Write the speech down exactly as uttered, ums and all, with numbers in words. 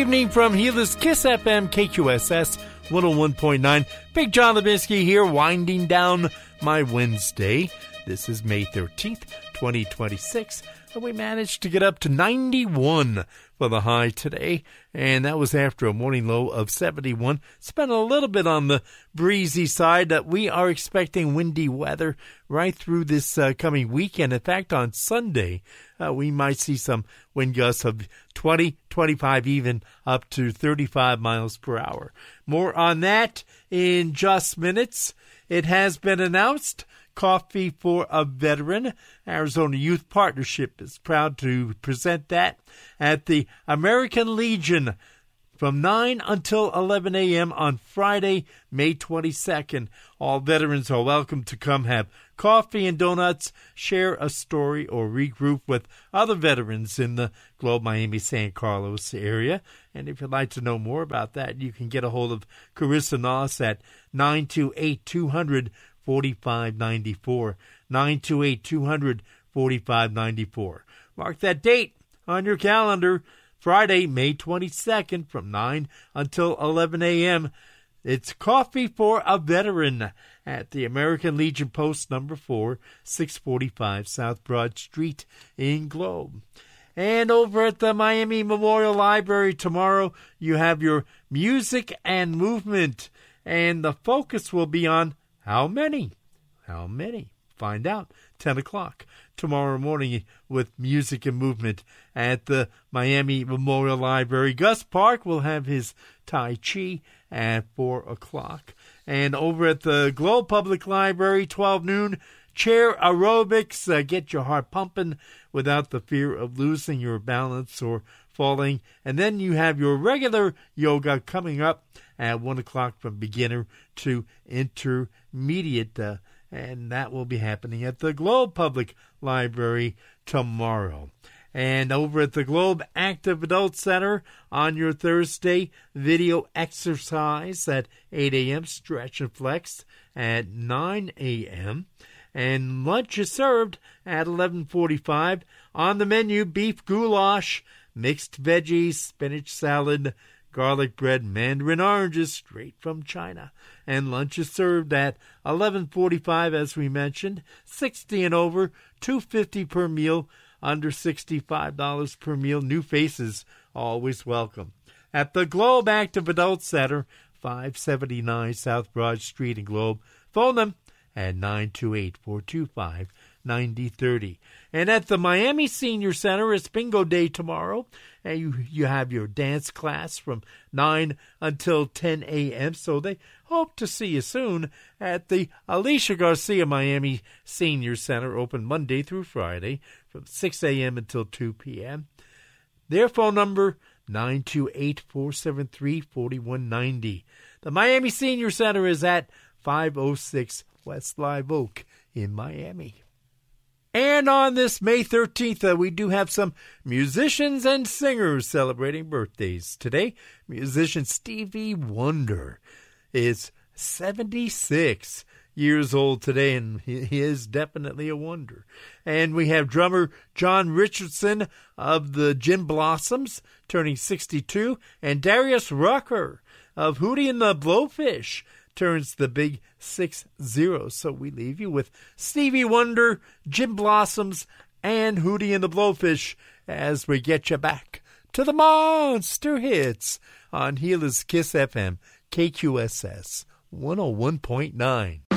evening from Gila's Kiss F M, K Q S S one oh one point nine. Big John Levinsky here, winding down my Wednesday. This is May thirteenth, twenty twenty-six, and we managed to get up to ninety-one for the high today, and that was after a morning low of seventy-one. It's been a little bit on the breezy side. That we are expecting windy weather right through this uh, coming weekend. In fact, on Sunday, uh, we might see some wind gusts of twenty, twenty-five, even up to thirty-five miles per hour. More on that in just minutes. It has been announced, Coffee for a Veteran. Arizona Youth Partnership is proud to present that at the American Legion from nine until eleven a.m. on Friday, May twenty-second. All veterans are welcome to come have coffee and donuts, share a story, or regroup with other veterans in the Globe, Miami, San Carlos area. And if you'd like to know more about that, you can get a hold of Carissa Noss at nine two eight, two hundred, forty-five ninety-four, nine two eight, two hundred, forty-five ninety-four. Mark that date on your calendar, Friday, May twenty-second, from nine until eleven a.m. It's Coffee for a Veteran at the American Legion Post number four, six forty-five South Broad Street in Globe. And over at the Miami Memorial Library tomorrow, you have your Music and Movement, and the focus will be on how many? How many? Find out. ten o'clock tomorrow morning with Music and Movement at the Miami Memorial Library. Gus Park will have his Tai Chi at four o'clock. And over at the Globe Public Library, twelve noon, chair aerobics. Uh, get your heart pumping without the fear of losing your balance or falling. And then you have your regular yoga coming up at one o'clock from beginner to intermediate. Uh, and that will be happening at the Globe Public Library tomorrow. And over at the Globe Active Adult Center on your Thursday, video exercise at eight a.m., stretch and flex at nine a.m., and lunch is served at eleven forty-five. On the menu, beef goulash, mixed veggies, spinach salad, garlic bread, mandarin oranges straight from China. And lunch is served at eleven forty-five, as we mentioned. sixty and over, two dollars and fifty cents per meal. Under sixty-five dollars per meal. New faces always welcome. At the Globe Active Adult Center, five seventy-nine South Broad Street in Globe. Phone them at nine two eight, four two five, nine zero three zero. And at the Miami Senior Center, it's bingo day tomorrow. And you, you have your dance class from nine until ten a.m. So they hope to see you soon at the Alicia Garcia Miami Senior Center, open Monday through Friday from six a.m. until two p.m. Their phone number, nine two eight, four seven three, four one nine zero. The Miami Senior Center is at five oh six West Live Oak in Miami. And on this May thirteenth, uh, we do have some musicians and singers celebrating birthdays. Today, musician Stevie Wonder is seventy-six years old today, and he, he is definitely a wonder. And we have drummer John Richardson of the Gin Blossoms turning sixty-two, and Darius Rucker of Hootie and the Blowfish turns the big six zero. So we leave you with Stevie Wonder, Gin Blossoms, and Hootie and the Blowfish as we get you back to the monster hits on Gila's Kiss F M, K Q S S one oh one point nine.